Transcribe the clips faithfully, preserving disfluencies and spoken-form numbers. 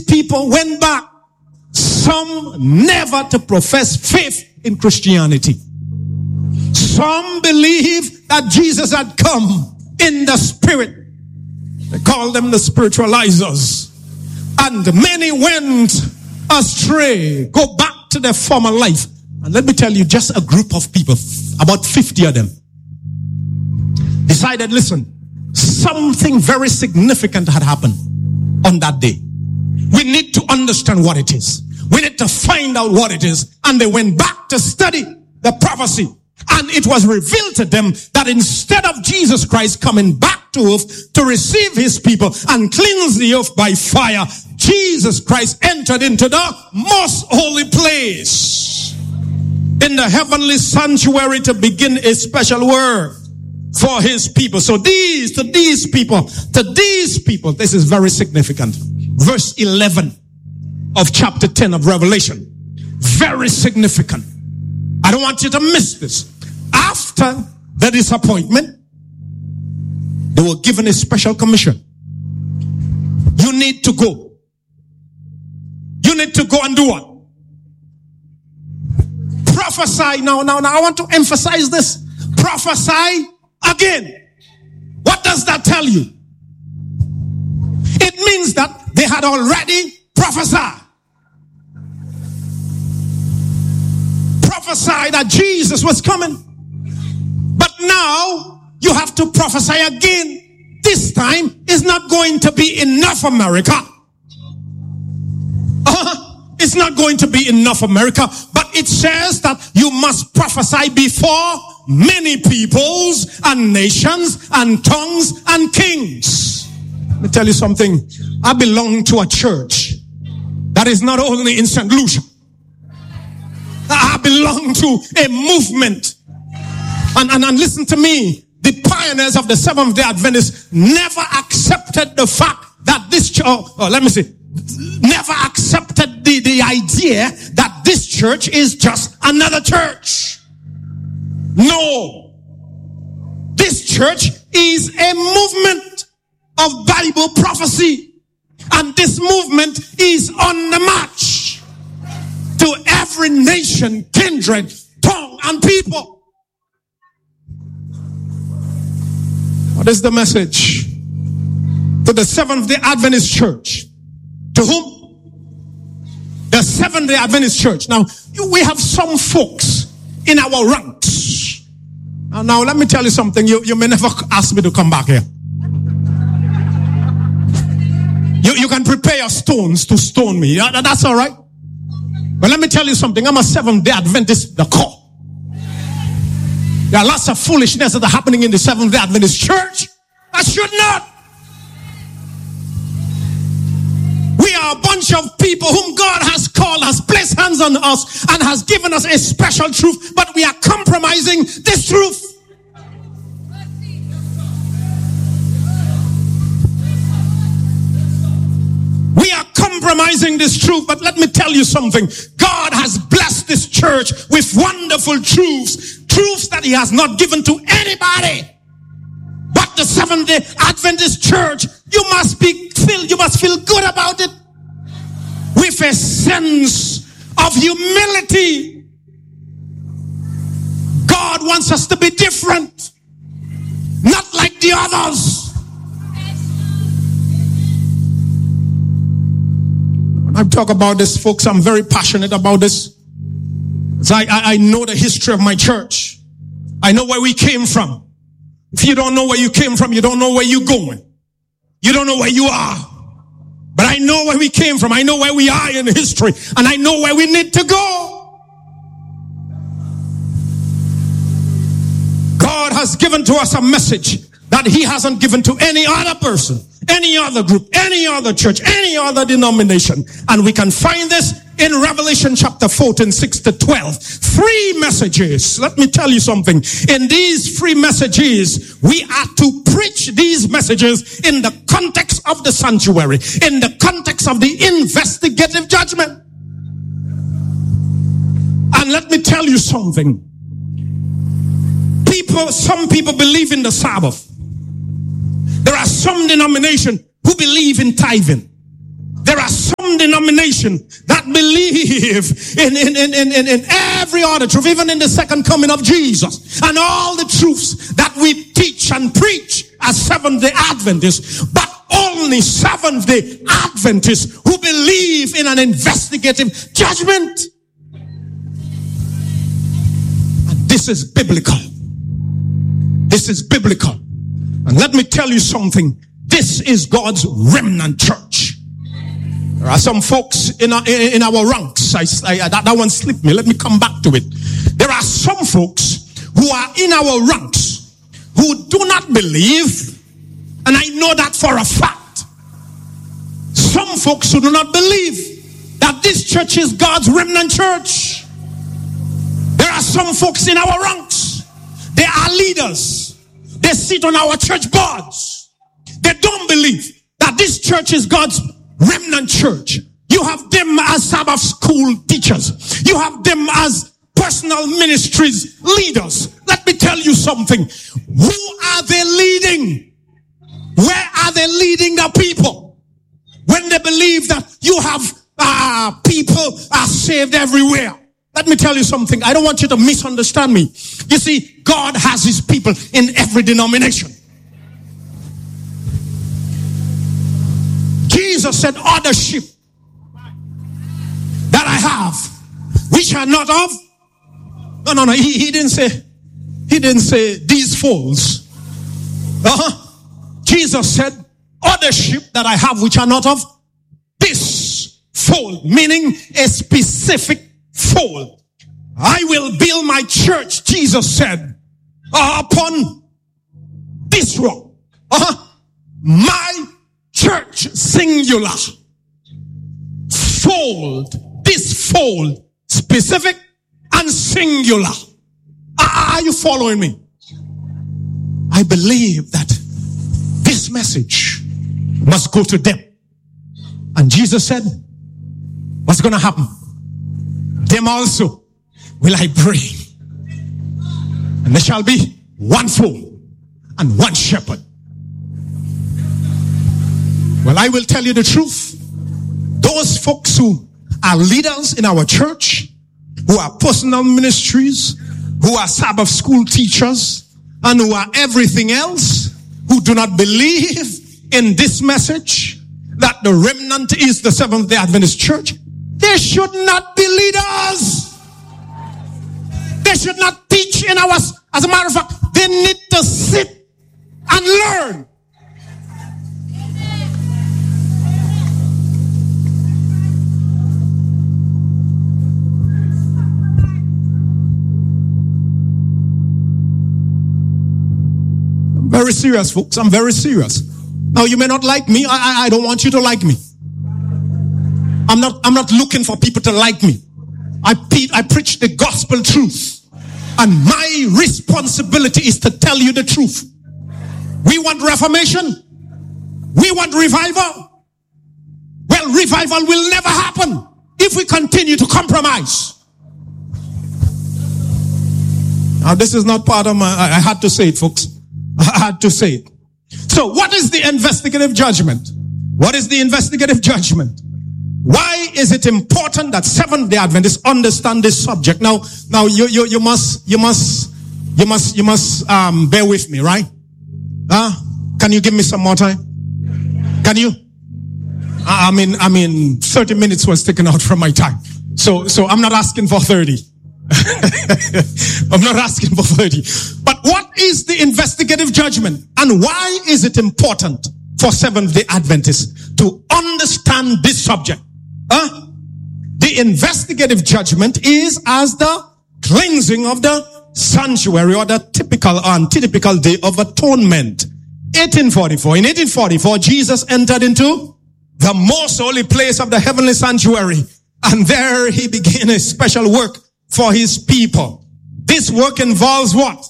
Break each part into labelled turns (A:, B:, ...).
A: people went back, some never to profess faith in Christianity. Some believe that Jesus had come in the spirit. They call them the spiritualizers. And many went astray, go back to their former life. And let me tell you, just a group of people, about fifty of them, decided, listen, something very significant had happened on that day. We need to understand what it is. We need to find out what it is. And they went back to study the prophecy. And it was revealed to them that instead of Jesus Christ coming back to earth to receive his people and cleanse the earth by fire, Jesus Christ entered into the most holy place in the heavenly sanctuary to begin a special work for his people. So these, to these people, to these people, this is very significant. Verse eleven of chapter ten of Revelation. Very significant. I don't want you to miss this. After the disappointment, they were given a special commission. You need to go. You need to go and do what? Prophesy. Now, now, now, I want to emphasize this. Prophesy again. What does that tell you? It means that they had already prophesied. Prophesied that Jesus was coming. But now you have to prophesy again. This time is not going to be enough, America. Uh, it's not going to be enough, America. But it says that you must prophesy before many peoples and nations and tongues and kings. Let me tell you something. I belong to a church that is not only in Saint Lucia. I belong to a movement. And, and, and listen to me. The pioneers of the Seventh-day Adventists never accepted the fact that this church, oh, oh, let me see, never accepted the, the idea that this church is just another church. No. This church is a movement of Bible prophecy. And this movement is on the march to every nation, kindred, tongue, and people. What is the message? To the Seventh-day Adventist Church. To whom? The Seventh-day Adventist Church. Now, we have some folks in our ranks. Now, now let me tell you something. You, you may never ask me to come back here. You, you can prepare your stones to stone me. That's all right. But let me tell you something. I'm a Seventh-day Adventist, the core. There are lots of foolishness that are happening in the Seventh-day Adventist church. That should not. We are a bunch of people whom God has called, has placed hands on us, and has given us a special truth, but we are compromising this truth. We are compromising this truth, but let me tell you something. God has blessed this church with wonderful truths, truths that he has not given to anybody. But the Seventh-day Adventist church, you must be filled, you must feel good about it with a sense of humility. God wants us to be different, not like the others. I talk about this, folks. I'm very passionate about this. I, I, I know the history of my church. I know where we came from. If you don't know where you came from, you don't know where you're going. You don't know where you are. But I know where we came from. I know where we are in history. And I know where we need to go. God has given to us a message that he hasn't given to any other person, any other group, any other church, any other denomination. And we can find this in Revelation chapter fourteen, six to twelve. Three messages. Let me tell you something. In these three messages, we are to preach these messages in the context of the sanctuary, in the context of the investigative judgment. And let me tell you something. People, some people believe in the Sabbath. There are some denominations who believe in tithing. There are some some denomination that believe in, in, in, in, in every other truth, even in the second coming of Jesus, and all the truths that we teach and preach as Seventh-day Adventists, but only Seventh-day Adventists who believe in an investigative judgment. And this is biblical. This is biblical. And let me tell you something. This is God's remnant church. There are some folks in our, in our ranks. I, I, that, that one slipped me. Let me come back to it. There are some folks who are in our ranks who do not believe, and I know that for a fact. Some folks who do not believe that this church is God's remnant church. There are some folks in our ranks. They are leaders. They sit on our church boards. They don't believe that this church is God's remnant church. You have them as Sabbath school teachers. You have them as personal ministries leaders. Let me tell you something. Who are they leading? Where are they leading the people? When they believe that you have uh, people are saved everywhere. Let me tell you something. I don't want you to misunderstand me. You see, God has his people in every denomination. Jesus said, other sheep that I have, which are not of. No, no, no. He, he didn't say, he didn't say these folds. Uh-huh. Jesus said, other sheep that I have, which are not of this fold, meaning a specific fold. I will build my church, Jesus said, uh, upon this rock. Uh-huh. My church, singular. Fold. This fold. Specific and singular. Are you following me? I believe that this message must go to them. And Jesus said, what's going to happen? Them also will I bring. And there shall be one fold and one shepherd. Well, I will tell you the truth. Those folks who are leaders in our church, who are personal ministries, who are Sabbath school teachers, and who are everything else, who do not believe in this message that the remnant is the Seventh-day Adventist church, they should not be leaders. They should not teach in our, as a matter of fact, they need to sit and learn. Very serious, folks. I'm very serious. Now, you may not like me. I, I, I don't want you to like me. I'm not, I'm not looking for people to like me. I, I preach the gospel truth. And my responsibility is to tell you the truth. We want reformation. We want revival. Well, revival will never happen if we continue to compromise. Now, this is not part of my, I, I had to say it, folks. I had to say it. So what is the investigative judgment? What is the investigative judgment? Why is it important that Seventh-day Adventists understand this subject? Now, now you, you, you must, you must, you must, you must, um, bear with me, right? Huh? Can you give me some more time? Can you? I mean, I mean, thirty minutes was taken out from my time. So, so I'm not asking for thirty. I'm not asking for thirty. But what is the investigative judgment? And why is it important for Seventh-day Adventists to understand this subject? Huh? The investigative judgment is as the cleansing of the sanctuary, or the typical or antitypical day of atonement. eighteen forty-four. In eighteen forty-four, Jesus entered into the most holy place of the heavenly sanctuary. And there he began a special work for his people. This work involves what?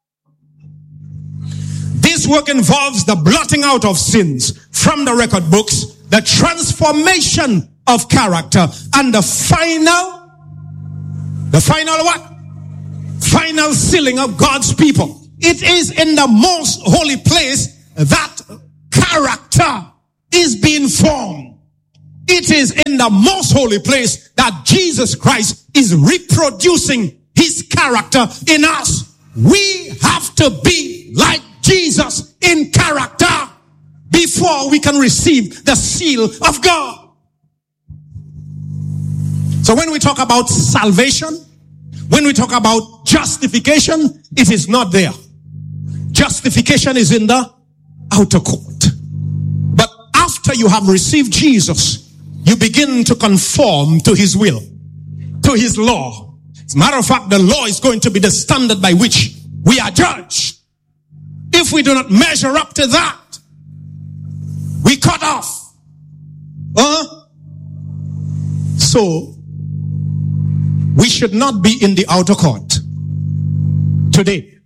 A: This work involves the blotting out of sins from the record books, the transformation of character, and the final, the final what? Final sealing of God's people. It is in the most holy place that character is being formed. it is in the most holy place that Jesus Christ is reproducing his character in us. We have to be like Jesus in character before we can receive the seal of God. So when we talk about salvation, when we talk about justification, it is not there. Justification is in the outer court. But after you have received Jesus, you begin to conform to his will, to his law. As a matter of fact, the law is going to be the standard by which we are judged. If we do not measure up to that, we cut off. Huh? So, we should not be in the outer court today.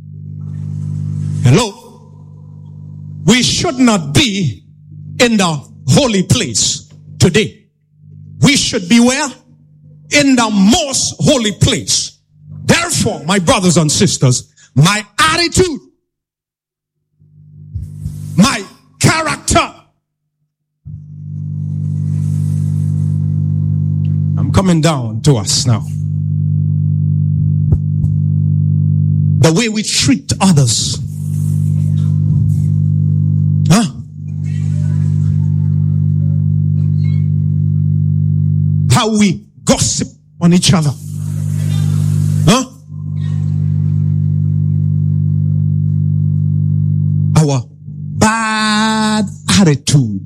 A: Hello? We should not be in the holy place today. We should be where? In the most holy place. Therefore, my brothers and sisters, my attitude, my character. I'm coming down to us now. The way we treat others. Huh? How we gossip on each other. Huh? Our bad attitude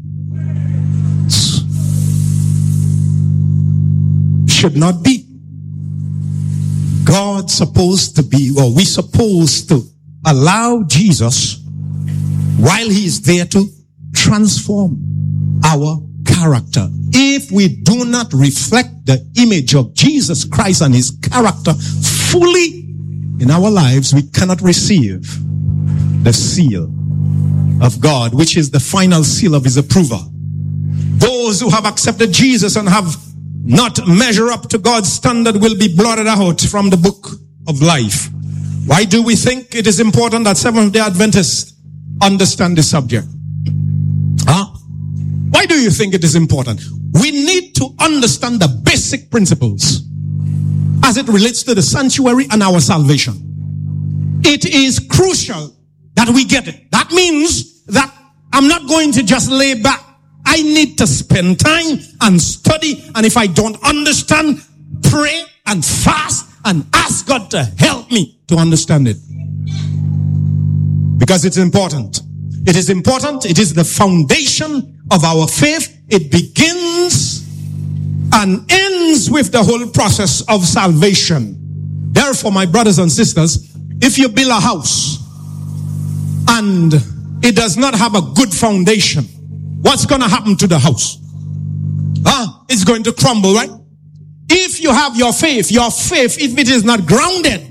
A: should not be. God's supposed to be, or we supposed to allow Jesus, while he is there, to transform our character. If we do not reflect the image of Jesus Christ and his character fully in our lives, we cannot receive the seal of God, which is the final seal of his approval. Those who have accepted Jesus and have not measure up to God's standard will be blotted out from the book of life. Why do we think it is important that Seventh-day Adventists understand this subject? Huh? Why do you think it is important? We need to understand the basic principles as it relates to the sanctuary and our salvation. It is crucial that we get it. That means that I'm not going to just lay back. I need to spend time and study, and if I don't understand, pray and fast and ask God to help me to understand it. Because it's important. It is important. It is the foundation of our faith. It begins and ends with the whole process of salvation. Therefore, my brothers and sisters, if you build a house and it does not have a good foundation, what's going to happen to the house? Ah, it's going to crumble, right? If you have your faith, your faith, if it is not grounded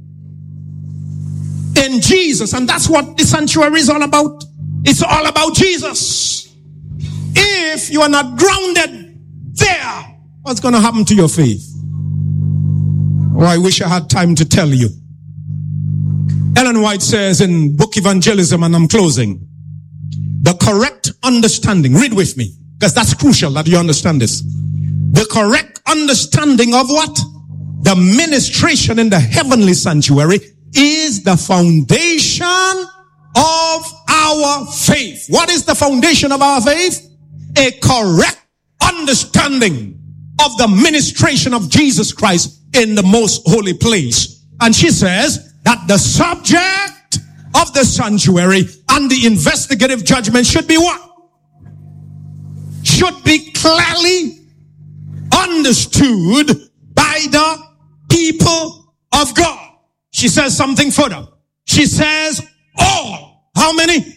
A: in Jesus, and that's what the sanctuary is all about. It's all about Jesus. If you are not grounded there, what's going to happen to your faith? Oh, I wish I had time to tell you. Ellen White says in Book Evangelism, and I'm closing, the correct understanding, read with me, because that's crucial that you understand this. The correct understanding of what? The ministration in the heavenly sanctuary is the foundation of our faith. What is the foundation of our faith? A correct understanding of the ministration of Jesus Christ in the most holy place. And she says that the subject of the sanctuary and the investigative judgment should be what? Should be clearly understood by the people of God. She says something further. She says all. How many?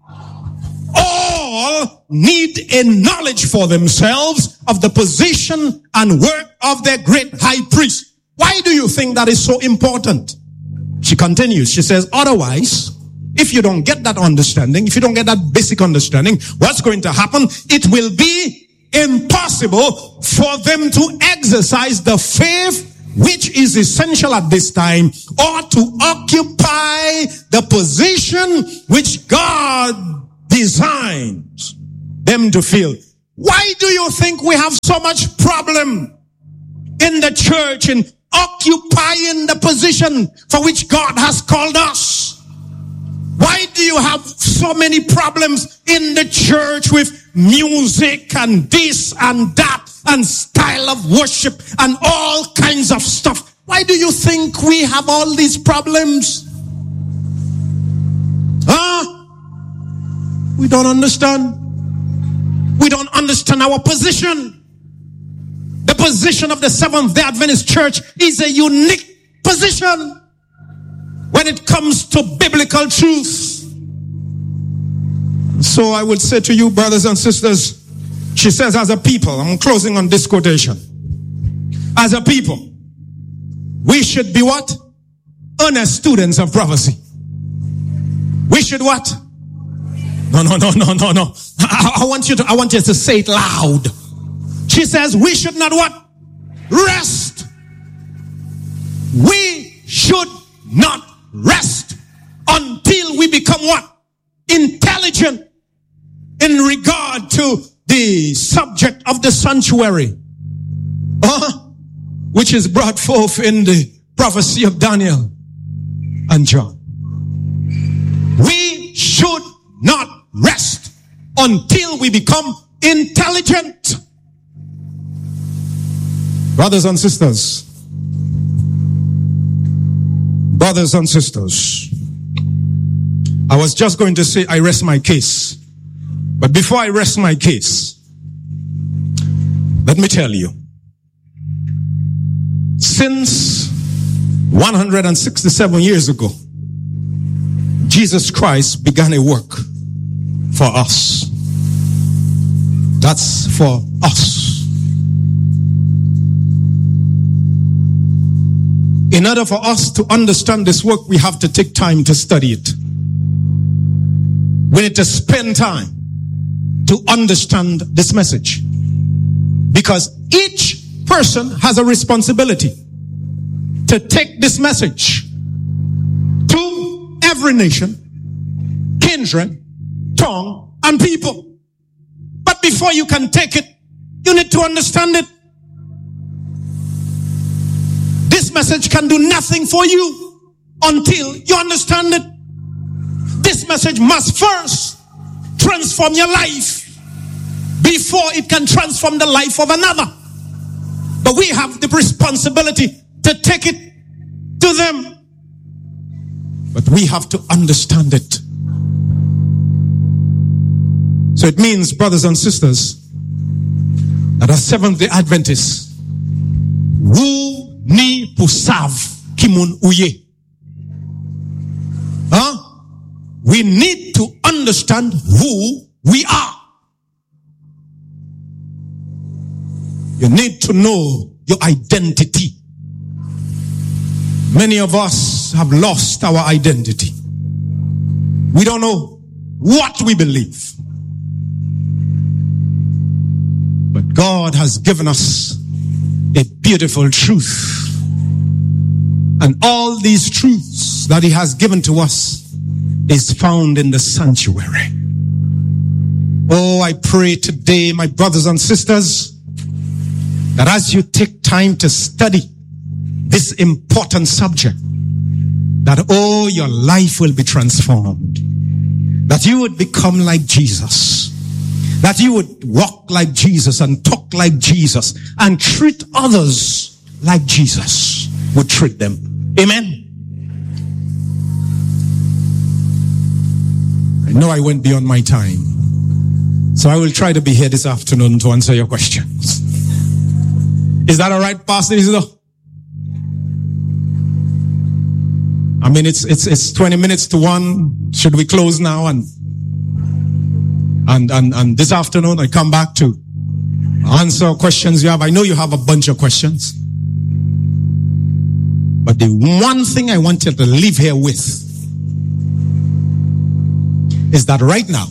A: All need a knowledge for themselves of the position and work of their great high priest. Why do you think that is so important? She continues. She says, otherwise, if you don't get that understanding, if you don't get that basic understanding, what's going to happen? It will be impossible for them to exercise the faith which is essential at this time, or to occupy the position which God designs them to fill. Why do you think we have so much problem in the church in occupying the position for which God has called us? Why do you have so many problems in the church with music and this and that and style of worship and all kinds of stuff? Why do you think we have all these problems? Huh? We don't understand. We don't understand our position. The position of the Seventh-day Adventist Church is a unique position when it comes to biblical truth. So I would say to you, brothers and sisters, she says, as a people, I'm closing on this quotation. As a people, we should be what? Earnest students of prophecy. We should what? No, no, no, no, no, no. I, I want you to, I want you to say it loud. She says, we should not what? Rest. We should not rest until we become what? Intelligent in regard to the subject of the sanctuary, uh, which is brought forth in the prophecy of Daniel and John. We should not rest until we become intelligent. Brothers and sisters, brothers and sisters, I was just going to say I rest my case. But before I rest my case, let me tell you, since one hundred sixty-seven years ago, Jesus Christ began a work for us. That's for us. In order for us to understand this work, we have to take time to study it. We need to spend time to understand this message. Because each person has a responsibility to take this message to every nation, kindred, tongue, and people. But before you can take it, you need to understand it. This message can do nothing for you until you understand it. This message must first transform your life before it can transform the life of another. But we have the responsibility to take it to them. But we have to understand it. So it means, brothers and sisters, that as Seventh-day Adventists, wu ni pusav kimun uye. Huh? We need to understand who we are. You need to know your identity. Many of us have lost our identity. We don't know what we believe. But God has given us a beautiful truth. And all these truths that He has given to us is found in the sanctuary. Oh, I pray today, my brothers and sisters, that as you take time to study this important subject, that oh, your life will be transformed. That you would become like Jesus. That you would walk like Jesus and talk like Jesus and treat others like Jesus would treat them. Amen. I know I went beyond my time, so I will try to be here this afternoon to answer your questions. Is that all right, Pastor Isidore? I mean, it's it's it's twenty minutes to one. Should we close now and and and and this afternoon I come back to answer questions you have? I know you have a bunch of questions, but the one thing I want you to leave here with is that right now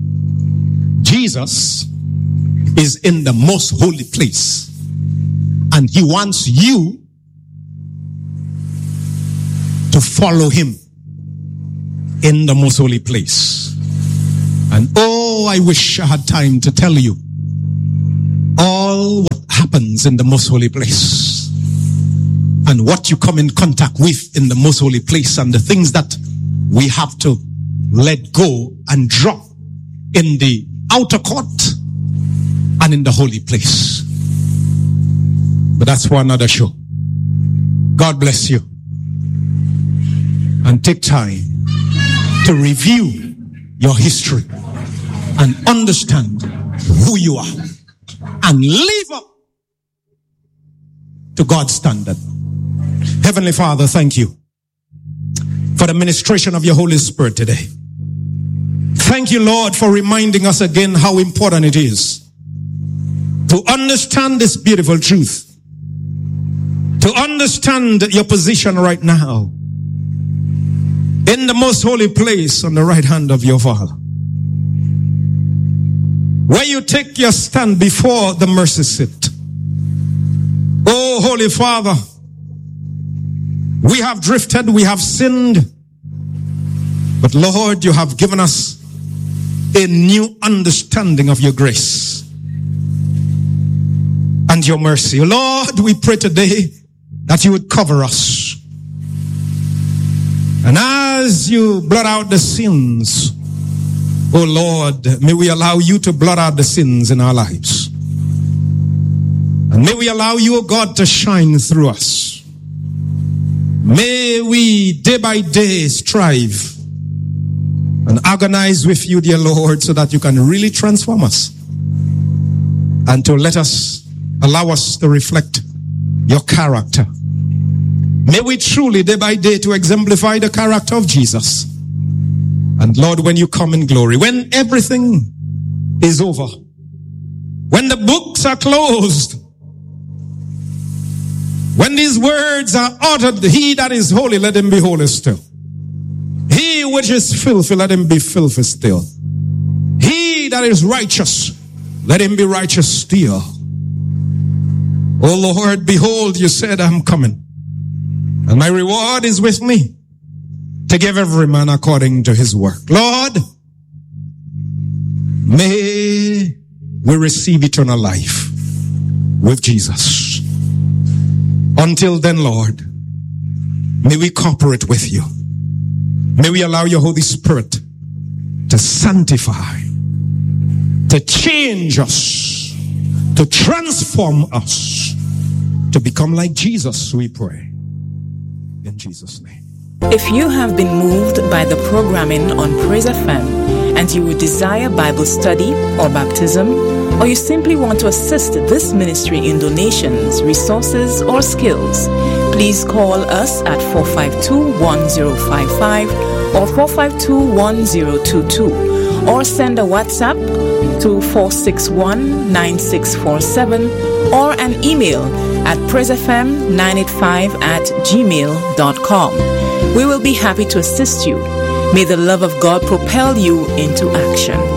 A: Jesus is in the most holy place. And He wants you to follow Him in the most holy place. And oh, I wish I had time to tell you all what happens in the most holy place and what you come in contact with in the most holy place and the things that we have to let go and drop in the outer court and in the holy place. But that's for another show. God bless you. And take time to review your history and understand who you are and live up to God's standard. Heavenly Father, thank you for the ministration of your Holy Spirit today. Thank you, Lord, for reminding us again how important it is to understand this beautiful truth, to understand your position right now in the most holy place on the right hand of your Father, where you take your stand before the mercy seat. Oh, Holy Father, we have drifted, we have sinned, but Lord, you have given us a new understanding of your grace and your mercy. Lord, we pray today that you would cover us. And as you blot out the sins, oh Lord, may we allow you to blot out the sins in our lives. And may we allow you, oh God, to shine through us. May we day by day strive and agonize with you, dear Lord, so that you can really transform us and to let us, allow us to reflect your character. May we truly day by day to exemplify the character of Jesus. And Lord, when you come in glory, when everything is over, when the books are closed, when these words are uttered, he that is holy, let him be holy still. He which is filthy, let him be filthy still. He that is righteous, let him be righteous still. O Lord, behold, you said, I'm coming, and my reward is with me to give every man according to his work. Lord, may we receive eternal life with Jesus. Until then, Lord, may we cooperate with you. May we allow your Holy Spirit to sanctify, to change us, to transform us, to become like Jesus, we pray. In Jesus' name.
B: If you have been moved by the programming on Praise F M and you would desire Bible study or baptism, or you simply want to assist this ministry in donations, resources, or skills, please call us at four five two, one zero five five or four five two, one zero two two, or send a WhatsApp to four six one, nine six four seven or an email at praise f m nine eight five at gmail dot com. We will be happy to assist you. May the love of God propel you into action.